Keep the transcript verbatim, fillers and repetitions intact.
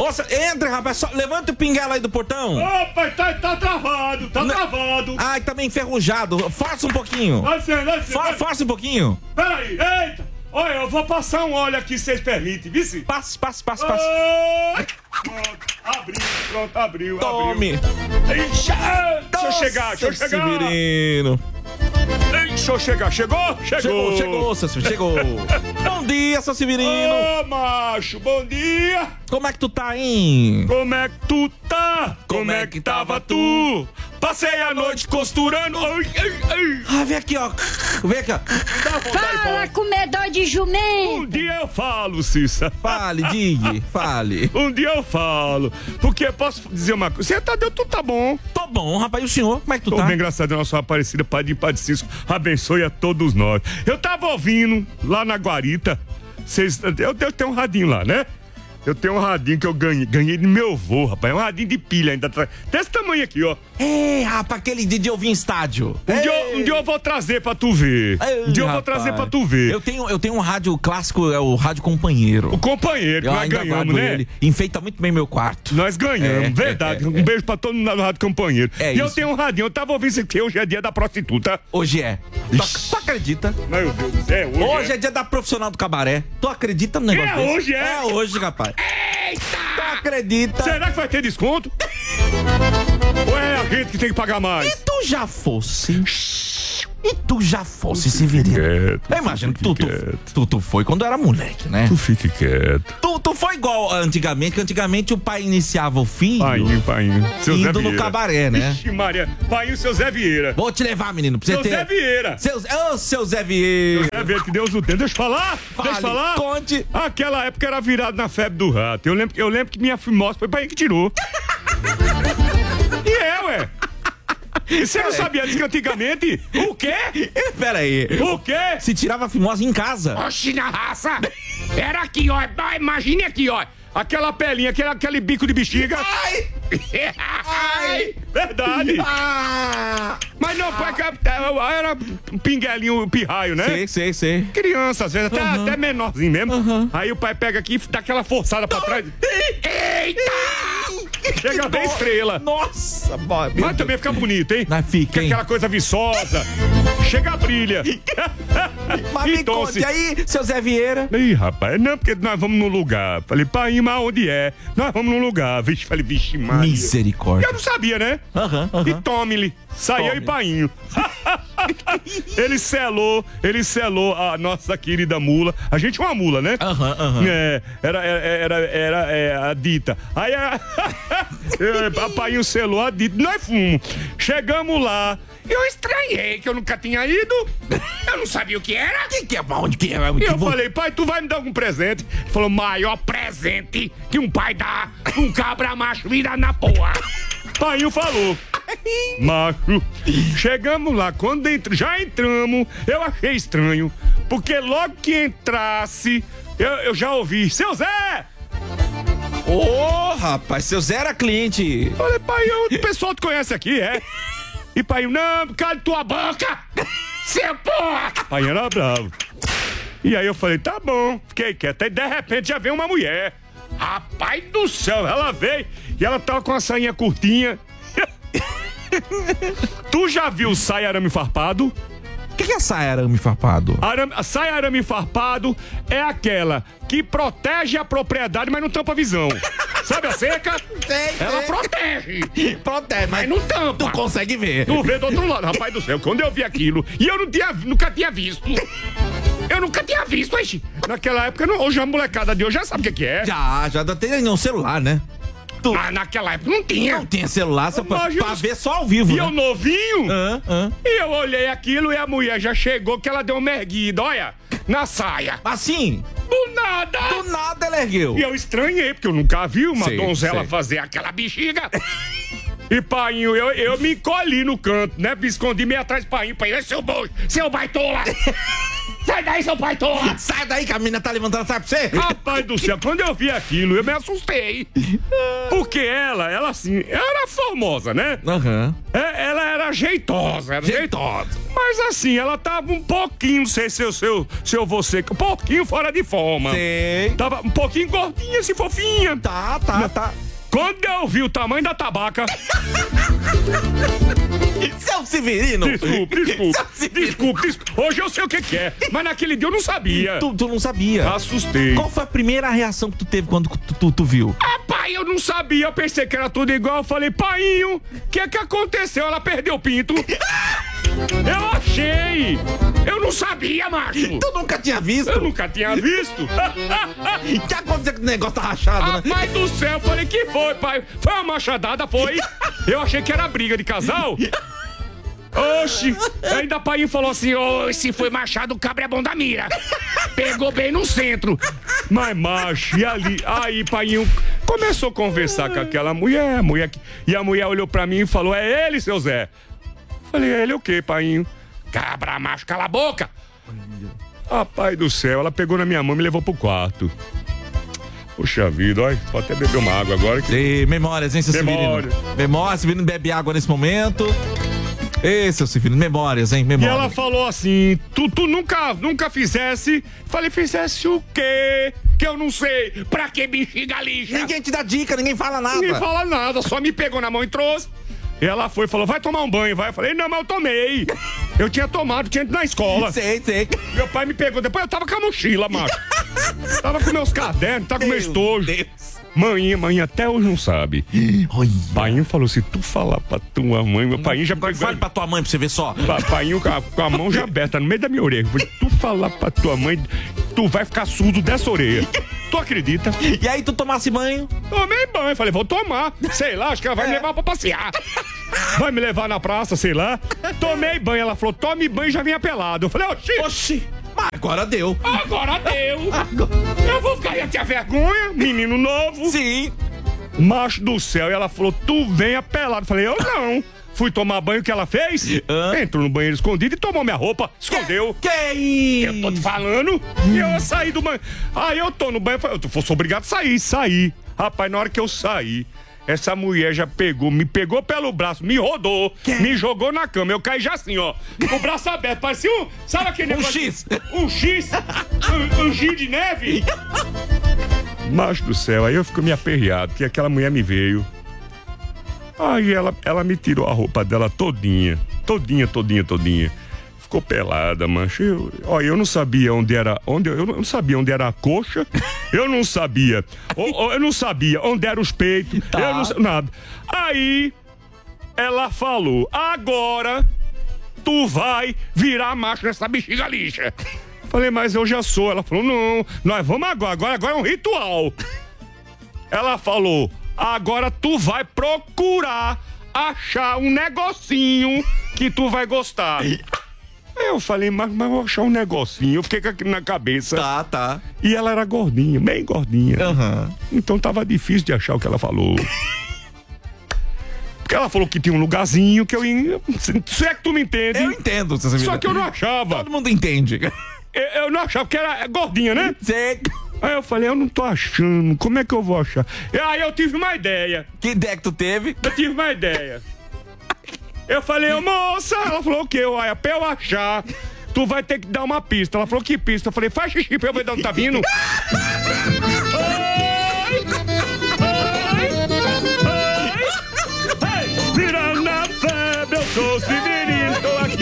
Ô, cê, entre, rapaz, só, levanta o pinguela aí do portão. Opa, tá, tá travado, tá Não. travado. Ai, tá meio enferrujado. Força um pouquinho. Vai ser, vai ser. For, força um pouquinho. Peraí, eita. Olha, eu vou passar um óleo aqui, se vocês permitem, vice? Passe, passe, passe, passe. Oi. Pronto, abriu, pronto, abriu, Tome. abriu. Ixi, deixa eu chegar, deixa eu Nossa, chegar. Severino. Deixa eu chegar, chegou? Chegou. Chegou, chegou, seu Severino, chegou. Bom dia, seu Severino. Ô, macho, bom dia. Como é que tu tá, hein? Como é que tu tá? Como é que tava tu? Passei a noite costurando. Ai, ai, ai. Ah, vem aqui, ó. Vem aqui, ó. Dá vontade de Fala, falar. comedor de jumento! Um dia eu falo, Cissa. Fale, diga, fale. Um dia eu falo. Porque posso dizer uma coisa. Você tá, deu, tu tá bom. Tô bom, rapaz. E o senhor? Como é que tu Tô tá? bem, graças a Deus, nossa Aparecida, Pai de Padre Cisco, abençoe a todos nós. Eu tava ouvindo lá na guarita, vocês, eu, eu tenho um radinho lá, né? Eu tenho um radinho que eu ganhei, ganhei de meu avô, rapaz. É um radinho de pilha ainda atrás. Desse tamanho aqui, ó. É, rapaz, aquele de ouvir em estádio. Um dia, eu- um dia eu vou trazer pra tu ver. Ei, Um dia eu vou rapaz. trazer pra tu ver. Eu tenho, eu tenho um rádio clássico, é o rádio companheiro. O companheiro, que Eu nós ainda ganhamos, guardo né? ele. Enfeita muito bem meu quarto. Nós ganhamos, É, verdade. é, é, um beijo pra todo mundo lá no Rádio Companheiro. É e eu isso. tenho um radinho, eu tava ouvindo isso aqui, hoje é dia da prostituta. Hoje é. Tu, tu acredita? Meu Deus do céu, hoje, Hoje é. é dia da profissional do cabaré. Tu acredita no negócio É, desse? hoje é. É hoje, rapaz. Eita! Tu acredita? Será que vai ter desconto? Ou é a gente que tem que pagar E mais? tu já fosse? E tu já fosse, Severino? quieto, Eu imagino que tu, fique tu, quieto. tu, tu foi quando era moleque, né? Tu fique quieto. Tu, tu foi igual antigamente, que antigamente o pai iniciava o filho Painho, painho. Seu Zé indo no Vieira. cabaré, né? Ixi, Maria. Painho, seu Zé Vieira. Vou te levar, menino, pra você Seu ter... Zé Vieira. Seu, ô, seu Zé Vieira. Zé Vieira, que Deus o tem. Deixa eu falar. Fale, Deixa eu falar. conte. Aquela época era virado na febre do rato. Eu lembro, eu lembro que minha fimosa foi Painho que tirou. E é, ué. E você não sabia disso que antigamente? O quê? Pera aí. O quê? Se tirava a fimosa em casa. Oxi, na raça! Era aqui, ó. Imagine aqui, ó. Aquela pelinha, aquele, aquele bico de bexiga. Ai! Ai! Verdade! Ah! Mas não, pai, que era um pinguelinho, pirraio, né? Sei, sei, sei. Criança, às vezes, até, Uhum. até menorzinho mesmo. Uhum. Aí o pai pega aqui e dá aquela forçada pra trás. Eita! Chega bem estrela. Nossa, boy, meu Mas Deus. também fica bonito, hein? Mas fica, hein? Aquela coisa viçosa. Chega brilha. Mas me Então, conte se- aí, seu Zé Vieira. Ih, rapaz, não, porque nós vamos num lugar. Falei, pai, mas onde é? Nós vamos num lugar. Vixe, falei, vixe, Maria. Misericórdia. Eu não sabia, né? Aham, E aham. tome-lhe. Saiu Tome. e painho. Ele selou, ele selou a nossa querida mula. A gente é uma mula, né? Aham, aham. É, era, era, era, era, é, a dita. Aí a, a painho selou a dita. Nós fomos. Chegamos lá. Eu estranhei que eu nunca tinha ido. Eu não sabia o que era. Que que é bom? Que é E eu falei, pai, tu vai me dar algum presente? Ele falou, maior presente que um pai dá um cabra macho virado na porra. Painho falou. Macho, chegamos lá, quando entr... já entramos, eu achei estranho, porque logo que entrasse, eu, eu já ouvi, seu Zé! Ô, rapaz, seu Zé era cliente. Falei, pai, o pessoal te conhece aqui, é? E pai, não, cala tua boca! Seu porra! Pai era bravo. E aí eu falei, tá bom, fiquei quieto. Aí de repente já veio uma mulher. Rapaz do céu, ela veio e ela tava com a sainha curtinha. Tu já viu saia arame farpado? O que, que é saia arame farpado? Arame, a saia arame farpado é aquela que protege a propriedade, mas não tampa a visão. Sabe a seca? Sei, Ela protege, Protege, mas não tampa. tu consegue ver. Tu vê do outro lado, rapaz do céu. Quando eu vi aquilo, e eu não tinha, nunca tinha visto. Eu nunca tinha visto, aí. Naquela época, não, hoje a molecada de hoje já sabe o que, que é. Já, já tem um celular, né? Tu Mas naquela época não tinha. não tinha celular só pra, Mas eu- pra ver só ao vivo, E né? eu novinho, Hã, hã. e eu olhei aquilo e a mulher já chegou que ela deu uma erguida, olha, na saia. Assim, Do nada. do nada ela ergueu. E eu estranhei, porque eu nunca vi uma Sei, donzela sei. fazer aquela bexiga. E painho, eu, eu me encolhi no canto, né? Me escondi meio atrás do painho. Painho, seu bojo, seu baitola! Sai daí, seu baitola! Sai daí que a menina tá levantando, sabe pra você? Rapaz do céu, quando eu vi aquilo, eu me assustei. Porque ela, ela assim, ela era formosa, né? Aham. É, ela era jeitosa, era jeitosa. Jeitosa. Mas assim, ela tava um pouquinho, não sei se eu, se eu, se eu vou ser, um pouquinho fora de forma. Sei. Tava um pouquinho gordinha, assim, fofinha. Tá, tá, tá. Quando eu vi o tamanho da tabaca... Seu Severino. Desculpe, desculpe, Seu Severino. desculpe, desculpe. Hoje eu sei o que que é, mas naquele dia eu não sabia. Tu, tu não sabia. Assustei. Qual foi a primeira reação que tu teve quando tu, tu, tu viu? Ah, pai, eu não sabia, eu pensei que era tudo igual. Eu falei, painho, o que que aconteceu? Ela perdeu o pinto. Eu achei. Eu não sabia, macho. Tu nunca tinha visto? Eu nunca tinha visto. O que aconteceu que o negócio tá rachado, Ah, né? pai do céu, eu falei, que foi, pai? Foi uma machadada, foi? Eu achei que era briga de casal. Oxi, ainda pai falou assim, ô, se foi machado, o cabra é bom da mira. Pegou bem no centro. Mas, macho, e ali, aí, paiinho começou a conversar com aquela mulher, mulher que- e a mulher olhou pra mim e falou, é ele, seu Zé? Falei, é ele o quê, paiinho? Cabra macho, cala a boca. Rapaz do céu, ela pegou na minha mão e me levou pro quarto. Puxa vida, olha, pode até beber uma água agora. Que... Ei, memórias, hein, seu Memória. Severino? Memórias, Severino bebe água nesse momento. Ei, seu Severino, memórias, hein, E memórias. ela falou assim, tu, tu nunca, nunca fizesse? Falei, fizesse o quê? Que eu não sei. Pra que bexiga lixa? Ninguém te dá dica, ninguém fala nada. Ninguém fala nada, só me pegou na mão e trouxe. E ela foi e falou, vai tomar um banho, vai. Eu falei, não, mas eu tomei. Eu tinha tomado, tinha ido na escola. Sei, sei. Meu pai me pegou, depois eu tava com a mochila, macho. Tava com meus cadernos, tava com meu estojo. Deus. Mãe, mãe até hoje não sabe. Olha. Painho falou, se tu falar pra tua mãe, meu painho já pegou. Fale pra tua mãe pra você ver só. Pa- Painho com a, com a mão já aberta no meio da minha orelha. Se tu falar pra tua mãe, tu vai ficar surdo dessa orelha. Tu acredita? E aí tu tomasse banho? Tomei banho, falei, vou tomar. Sei lá, acho que ela vai me levar pra passear. Vai me levar na praça, sei lá. Tomei banho, ela falou, tome banho e já vinha pelado. Eu falei, oxi, Oxi, mas agora deu. agora deu. Eu vou ficar, eu tinha vergonha, menino novo. Sim. Macho do céu, e ela falou, tu venha pelado. Falei, eu não. Fui tomar banho, o que ela fez? Hã? Entrou no banheiro escondido e tomou minha roupa. Escondeu. Que isso? Eu tô te falando. E eu saí do banho. Aí eu tô no banho, eu sou obrigado a sair, sair. Rapaz, na hora que eu saí, essa mulher já pegou, me pegou pelo braço, me rodou, me jogou na cama. Eu caí já assim, ó, com o braço aberto. Parecia um, sabe aquele Um negócio? X. Um X. Um, um X de neve. Macho do céu, aí eu fico me aperreado, porque aquela mulher me veio. Aí ela, ela me tirou a roupa dela todinha, todinha, todinha, todinha. Ficou pelada, mancha. Eu, ó, eu não sabia onde era, onde eu não sabia onde era a coxa. Eu não sabia. Ó, ó, eu não sabia onde eram os peitos. Tá. Eu não sa- nada. Aí ela falou: "Agora tu vai virar macho nessa bexiga lixa." Falei: "Mas eu já sou." Ela falou: "Não, nós vamos agora, agora, agora é um ritual." Ela falou: "Agora tu vai procurar achar um negocinho que tu vai gostar." Aí eu falei: mas, mas eu vou achar um negocinho. Eu fiquei com aquilo na cabeça. Tá, tá. E ela era gordinha, bem gordinha. Aham. Então tava difícil de achar o que ela falou. Porque ela falou que tinha um lugarzinho que eu ia. Se é que tu me entende. Eu entendo, seu Severino. Só que eu não achava. Todo mundo entende. Eu, eu não achava, porque era gordinha, né? Sei. Aí eu falei: eu não tô achando. Como é que eu vou achar? E aí eu tive uma ideia. Que ideia que tu teve? Eu tive uma ideia. Eu falei: ô moça, ela falou o quê? Olha, pra eu achar, tu vai ter que dar uma pista. Ela falou: que pista? Eu falei: faz xixi pra eu ver de onde tá vindo.